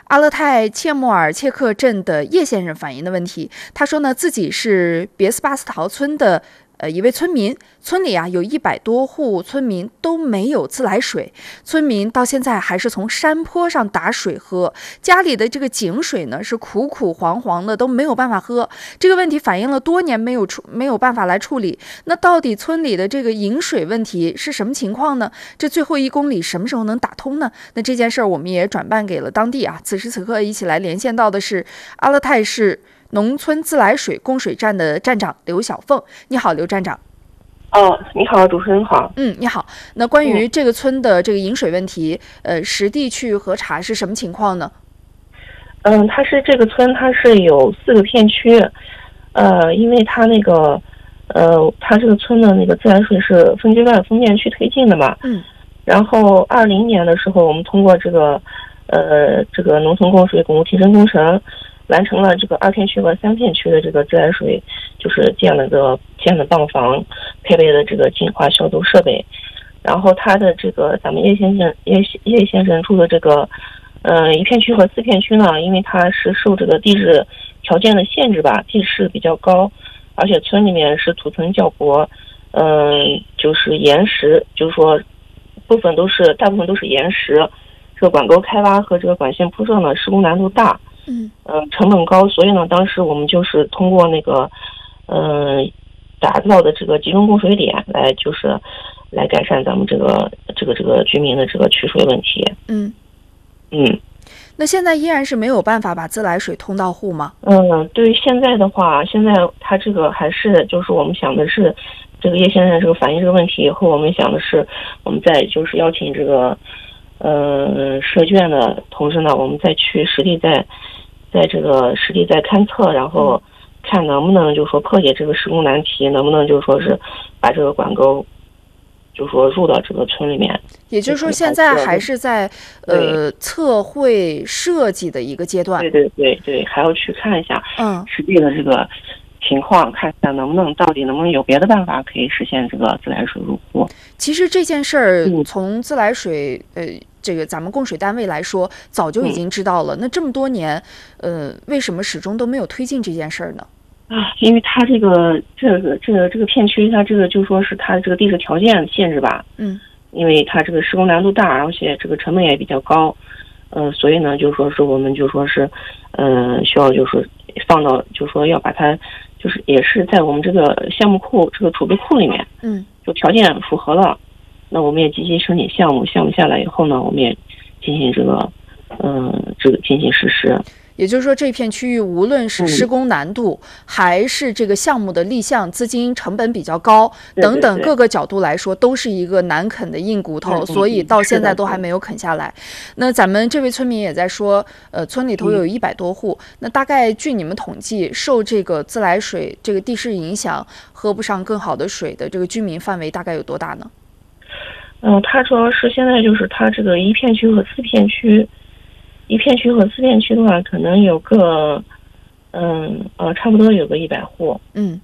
阿勒泰切莫尔切克镇的叶先生反映的问题。他说呢，自己是别斯巴斯陶村的一位村民，村里有100多户村民都没有自来水，村民到现在还是从山坡上打水喝，家里的这个井水呢是苦苦黄黄的，都没有办法喝。这个问题反映了多年，没有办法来处理。那到底村里的这个饮水问题是什么情况呢？这最后1公里什么时候能打通呢？那这件事儿我们也转办给了当地此时此刻一起来连线到的是阿勒泰市农村自来水供水站的站长刘小凤。你好，刘站长。 你好，主持人好。 你好。那关于这个村的这个饮水问题，实地去核查是什么情况呢？ 它是这个村，它是有4个片区，因为它那个，它这个村的那个自来水是分阶段分片区推进的嘛。然后20年的时候，我们通过这个农村供水巩固提升工程，完成了这个2片区和3片区的这个自来水，就是建了泵房，配备了这个净化消毒设备。然后它的这个咱们叶先生住的这个1片区和4片区呢，因为它是受这个地质条件的限制吧，地势比较高，而且村里面是土层较薄，就是岩石，就是说大部分都是岩石，这个管沟开挖和这个管线铺设呢施工难度大，成本高，所以呢当时我们就是通过那个打造的这个集中供水点来改善咱们这个居民的这个取水问题。 那现在依然是没有办法把自来水通到户吗？ 对，现在他这个还是就是我们想的是，这个叶先生这个反映这个问题以后，我们想的是，我们再就是邀请这个设计院的同志呢，我们再去实地在勘测，然后看能不能就是说破解这个施工难题，能不能就是说是把这个管沟就是说入到这个村里面。 也就是说现在还是在测绘设计的一个阶段。 对，还要去看一下实际的这个情况，看一下到底能不能有别的办法可以实现这个自来水入户。 其实这件事儿从自来水这个咱们供水单位来说早就已经知道了，那这么多年为什么始终都没有推进这件事儿呢？ 因为它这个片区，它这个就说是它这个地质条件限制吧，因为它这个施工难度大，而且这个成本也比较高，所以呢，就说是我们就说是，需要就是放到，就说要把它，就是也是在我们这个项目库这个储备库里面，就条件符合了，那我们也积极申请项目下来以后呢，我们也进行这个进行实施。 也就是说，这片区域无论是施工难度，还是这个项目的立项资金成本比较高等等各个角度来说，都是一个难啃的硬骨头，所以到现在都还没有啃下来。那咱们这位村民也在说，村里头有100多户，那大概据你们统计，受这个自来水这个地势影响，喝不上更好的水的这个居民范围大概有多大呢？ 它主要是现在就是它这个1片区和4片区。1片区和4片区的话，可能有个，差不多有个100户。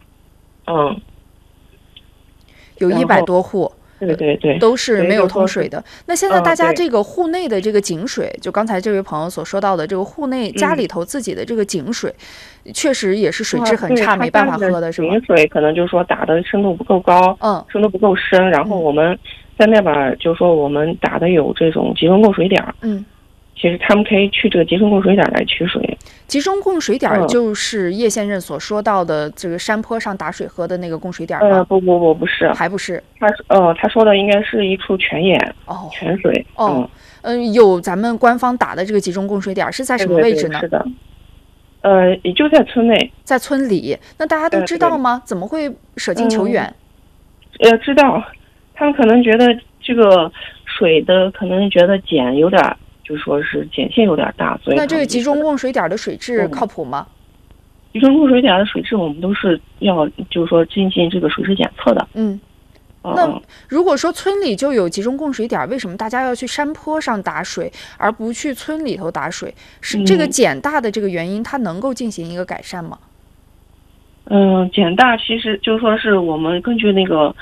有100多户。 对， 都是没有通水的。那现在大家这个户内的这个井水，就刚才这位朋友所说到的这个户内家里头自己的这个井水，确实也是水质很差，没办法喝的，是吗？ 井水可能就是说打的深度不够高，深度不够深，然后我们在那边就是说我们打的有这种集中供水点，其实他们可以去这个集中供水点来取水。 集中供水点就是叶先生所说到的这个山坡上打水喝的那个供水点吗？ 不是， 还不是。 他说的应该是一处泉眼，泉水。 有咱们官方打的这个集中供水点是在什么位置呢？ 是的，也就在村内， 在村里。那大家都知道吗？怎么会舍近求远？ 知道，他们可能觉得这个水的可能觉得碱有点。就说是碱性有点大，所以那这个集中供水点的水质靠谱吗？ 集中供水点的水质我们都是要就是说进行这个水质检测的。 那如果说村里就有集中供水点，为什么大家要去山坡上打水，而不去村里头打水？是这个碱大的这个原因，它能够进行一个改善吗？ 碱大其实就说是我们根据那个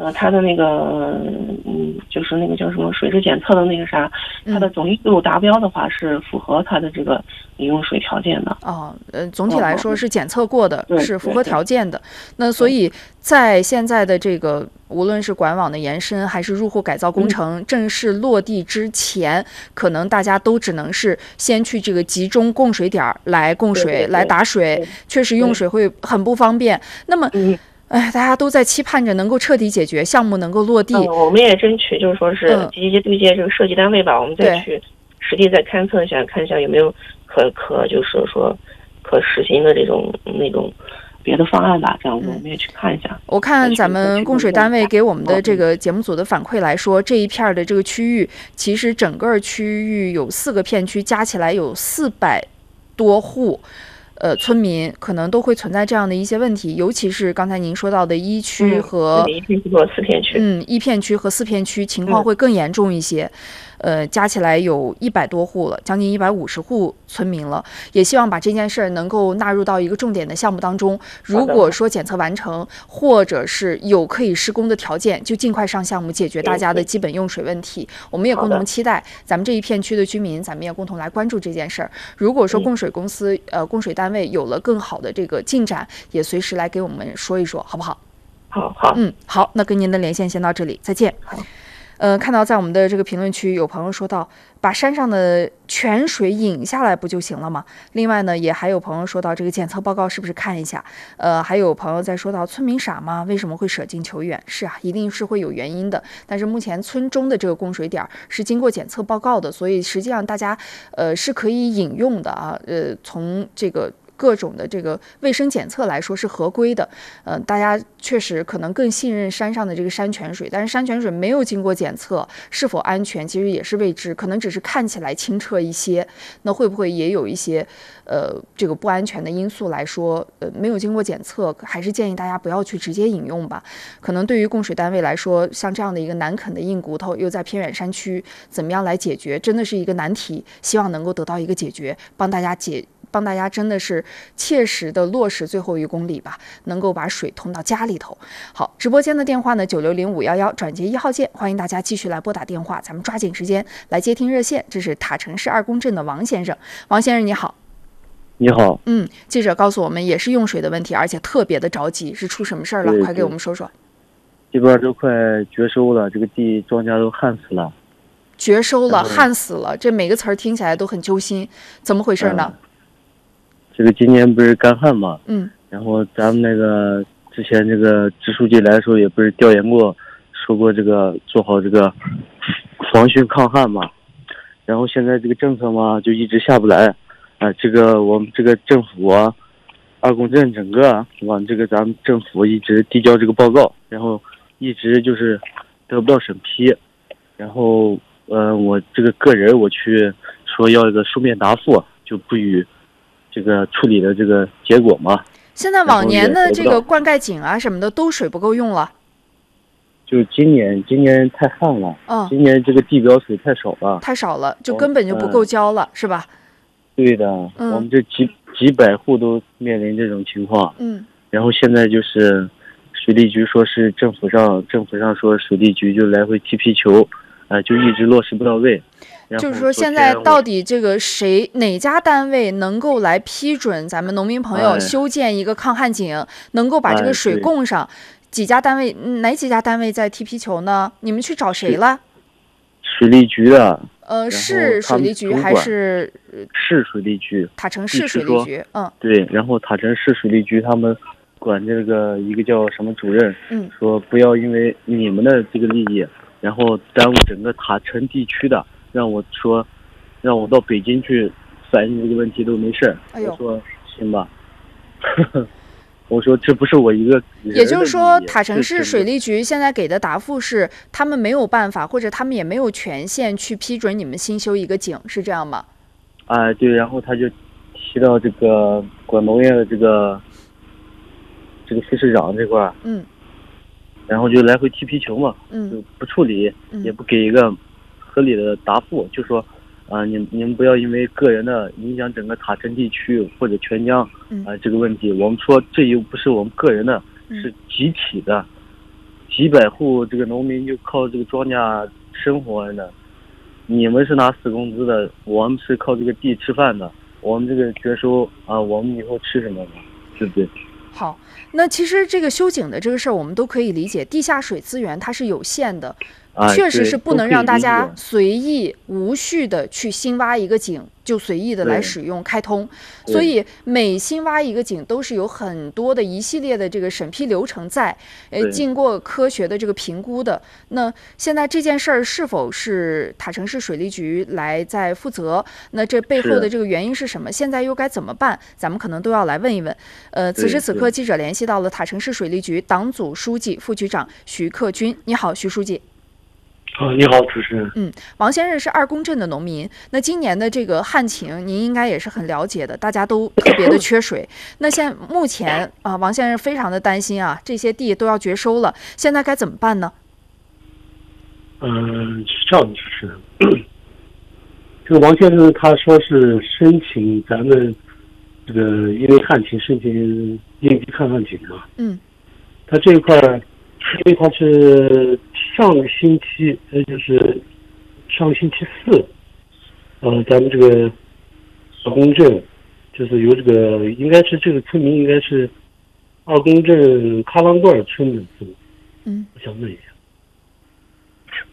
它的那个就是那个叫什么水质检测的那个啥，它的总密度达标的话是符合它的这个饮用水条件的。 总体来说是检测过的，是符合条件的。那所以在现在的这个无论是管网的延伸还是入户改造工程正式落地之前，可能大家都只能是先去这个集中供水点来供水来打水，确实用水会很不方便。那么大家都在期盼着能够彻底解决，项目能够落地。 我们也争取就是说是积极对接这个设计单位吧，我们再去实地再勘测一下，看一下有没有就是说可实行的这种那种别的方案吧，这样子我们也去看一下。 我看咱们供水单位给我们的这个节目组的反馈来说，这一片的这个区域，其实整个区域有4个片区，加起来有400多户。村民可能都会存在这样的一些问题，尤其是刚才您说到的1区和 1片区和4片区 ，1片区和4片区情况会更严重一些。加起来有100多户了，将近150户村民了，也希望把这件事儿能够纳入到一个重点的项目当中。如果说检测完成，或者是有可以施工的条件，就尽快上项目解决大家的基本用水问题。我们也共同期待咱们这一片区的居民，咱们也共同来关注这件事儿。如果说供水公司、供水单位有了更好的这个进展，也随时来给我们说一说，好不好？ 好， 好，那跟您的连线先到这里，再见。看到在我们的这个评论区有朋友说到，把山上的泉水引下来不就行了吗？另外呢，也还有朋友说到这个检测报告是不是看一下？还有朋友在说到村民傻吗？为什么会舍近求远？是啊，一定是会有原因的。但是目前村中的这个供水点是经过检测报告的，所以实际上大家是可以饮用的啊。从这个各种的这个卫生检测来说是合规的，大家确实可能更信任山上的这个山泉水，但是山泉水没有经过检测，是否安全其实也是未知，可能只是看起来清澈一些，那会不会也有一些这个不安全的因素来说，没有经过检测，还是建议大家不要去直接饮用吧。可能对于供水单位来说，像这样的一个难啃的硬骨头，又在偏远山区，怎么样来解决，真的是一个难题，希望能够得到一个解决，帮大家真的是切实的落实最后1公里吧，能够把水通到家里头。好，直播间的电话呢960511，转接1号键，欢迎大家继续来拨打电话，咱们抓紧时间来接听热线。这是塔城市2公镇的王先生，王先生你好。 你好。 记者告诉我们也是用水的问题，而且特别的着急，是出什么事儿了？快给我们说说。 这边都快绝收了，这个地庄稼都旱死了。 绝收了，旱死了，这每个词儿听起来都很揪心，怎么回事呢？ 这个今年不是干旱嘛，然后咱们那个之前这个支书记来的时候也不是调研过，说过这个做好这个防汛抗旱嘛，然后现在这个政策嘛就一直下不来，这个我们这个政府啊，2公镇整个往这个咱们政府一直递交这个报告，然后一直就是得不到审批，然后我这个个人我去说要一个书面答复，就不予这个处理的这个结果嘛。 现在往年的这个灌溉井啊什么的都水不够用了， 就今年太旱了，今年这个地表水太少了， 就根本就不够浇了，是吧？ 对的，我们这几百户都面临这种情况，然后现在就是水利局说是政府上说水利局就来回踢皮球，就一直落实不到位。 就是说现在到底这个哪家单位能够来批准咱们农民朋友修建一个抗旱井，能够把这个水供上？哪几家单位在踢皮球呢？你们去找谁了？ 水利局的。 是水利局还是？ 市水利局。 塔城市水利局。 对，然后塔城市水利局他们管这个一个叫什么主任，说不要因为你们的这个利益，然后耽误整个塔城地区的。让我到北京去反映这个问题都没事儿。我说行吧，我说这不是我一个人的也就是说，塔城市水利局现在给的答复是，他们没有办法，或者他们也没有权限去批准你们新修一个井，是这样吗？ 对，然后他就提到这个管农业的这个副市长这块，然后就来回踢皮球嘛，就不处理，也不给一个合理的答复，就说你们不要因为个人的影响整个塔城地区或者全疆这个问题，我们说这又不是我们个人的，是集体的， 几百户这个农民就靠这个庄稼生活的，你们是拿死工资的，我们是靠这个地吃饭的，我们这个绝收啊，我们以后吃什么呢？对不对？ 好，那其实这个修井的这个事儿，我们都可以理解，地下水资源它是有限的。确实是不能让大家随意无序的去新挖一个井就随意的来使用开通，所以每新挖一个井都是有很多的一系列的这个审批流程在，经过科学的这个评估的。那现在这件事儿是否是塔城市水利局来在负责？那这背后的这个原因是什么？现在又该怎么办？咱们可能都要来问一问。此时此刻，记者联系到了塔城市水利局党组书记、副局长徐克军。你好，徐书记。 你好，主持人。 王先生是二宫镇的农民。那今年的这个旱情，您应该也是很了解的，大家都特别的缺水。那现在目前王先生非常的担心啊，这些地都要绝收了，现在该怎么办呢？ 是这样的，主持人。这个王先生他说是申请咱们这个因为旱情申请应急抗旱井嘛。他这一块因为他是上个星期四，咱们这个二宫镇就是由这个应该是这个村民应该是二宫镇喀啷罐村的村民。我想问一下。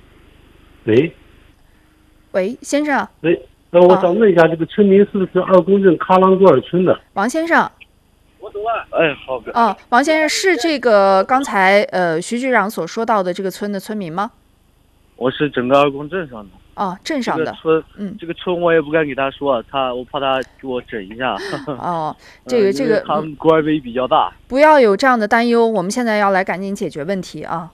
喂，先生。 喂，我想问一下，这个村民是不是二宫镇喀啷罐村的？ 王先生。 我懂了。哎，好的。 王先生是这个刚才徐局长所说到的这个村的村民吗？ 我是整个二宫镇上的。 镇上的。 这个村我也不敢给他说，我怕他给我整一下。 这个他们官威比较大。 不要有这样的担忧，我们现在要来赶紧解决问题啊。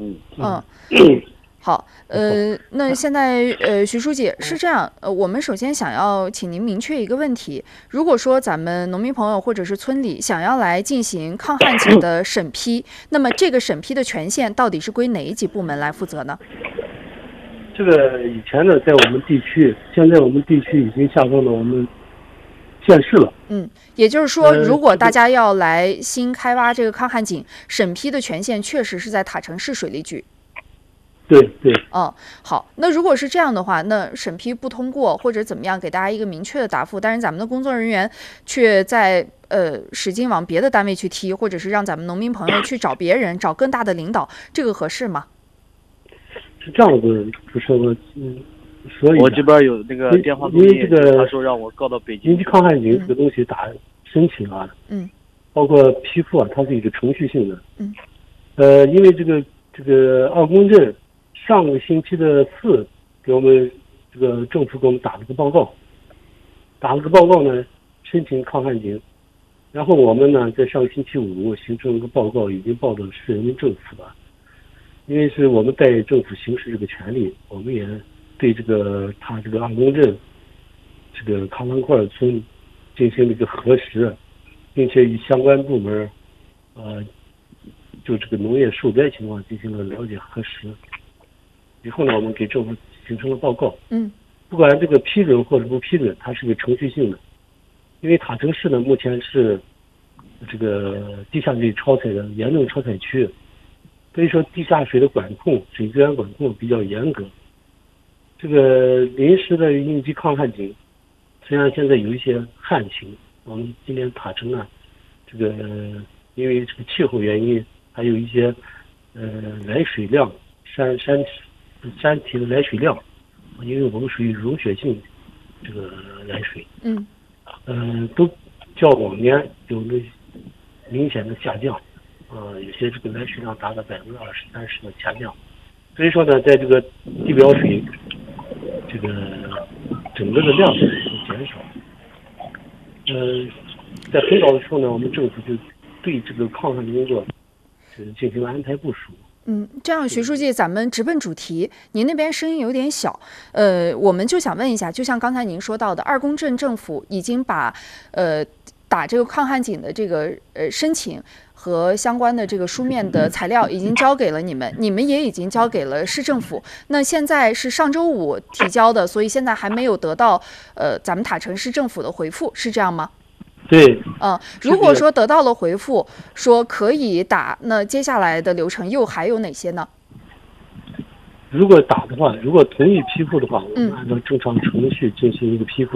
好，那现在徐书记是这样，我们首先想要请您明确一个问题：如果说咱们农民朋友或者是村里想要来进行抗旱井的审批，那么这个审批的权限到底是归哪一级部门来负责呢？ 这个以前呢，在我们地区，现在我们地区已经下放到我们县市了。 也就是说，如果大家要来新开挖这个抗旱井，审批的权限确实是在塔城市水利局。 对。 好，那如果是这样的话，那审批不通过或者怎么样，给大家一个明确的答复，但是咱们的工作人员却在使劲往别的单位去踢，或者是让咱们农民朋友去找别人，找更大的领导，这个合适吗？ 是这样的，不是所以我这边有那个电话录音，他说让我告到北京。 应急抗旱井这个东西打申请啊，包括批复啊，它是一个程序性的。因为这个二宫镇上个星期的四给我们这个政府给我们打了个报告呢，申请抗旱井，然后我们呢在上个星期五形成一个报告，已经报到市人民政府了。因为是我们代政府行使这个权利，我们也对他这个二宫镇这个喀啷罐村进行了一个核实，并且与相关部门就这个农业受灾情况进行了了解核实。以后呢，我们给政府形成了报告。不管这个批准或者不批准，它是个程序性的。因为塔城市呢，目前是这个地下水超采的严重超采区，所以说地下水的管控、水资源管控比较严格。这个临时的应急抗旱井，虽然现在有一些旱情，我们今年塔城呢，这个因为这个气候原因，还有一些来水量山体的来水量，因为我们属于溶血性这个来水，都较往年有了明显的下降，有些这个来水量达到20%、30%的下降，所以说呢，在这个地表水这个整个的量会减少。在很早的时候呢，我们政府就对这个抗旱的工作进行了安排部署。 这样，徐书记，咱们直奔主题。您那边声音有点小，我们就想问一下，就像刚才您说到的，二宫镇政府已经把打这个抗旱井的这个申请和相关的这个书面的材料已经交给了你们，你们也已经交给了市政府。那现在是上周五提交的，所以现在还没有得到咱们塔城市政府的回复，是这样吗？ 对。 如果说得到了回复，说可以打，那接下来的流程又还有哪些呢？ 如果打的话，如果同意批复的话，我们按照正常程序进行一个批复。